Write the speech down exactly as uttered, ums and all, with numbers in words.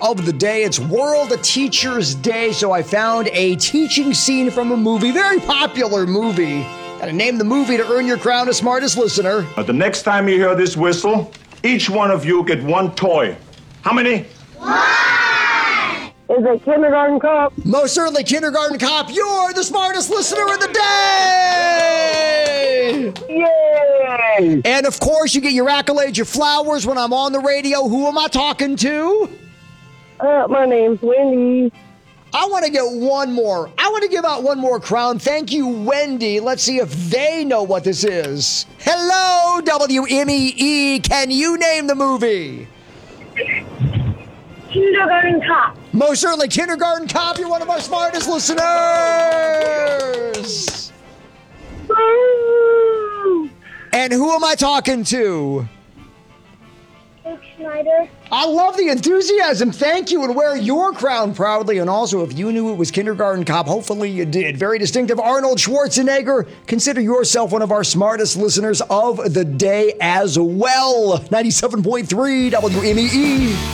of the day. It's World Teachers Day, so I found a teaching scene from a movie, very popular movie. Gotta name the movie to earn your crown as smartest listener. Uh, the next time you hear this whistle, each one of you get one toy. How many? Is it Kindergarten Cop? Most certainly, Kindergarten Cop, you're the smartest listener of the day! Yay! And of course, you get your accolades, your flowers when I'm on the radio. Who am I talking to? Uh, my name's Wendy. I want to get one more. I want to give out one more crown. Thank you, Wendy. Let's see if they know what this is. Hello, W M E E. Can you name the movie? Kindergarten Cop. Most certainly, Kindergarten Cop. You're one of our smartest listeners. Woo! And who am I talking to? Luke Schneider. I love the enthusiasm. Thank you, and wear your crown proudly. And also, if you knew it was Kindergarten Cop, hopefully you did. Very distinctive. Arnold Schwarzenegger. Consider yourself one of our smartest listeners of the day as well. ninety-seven point three W M E E.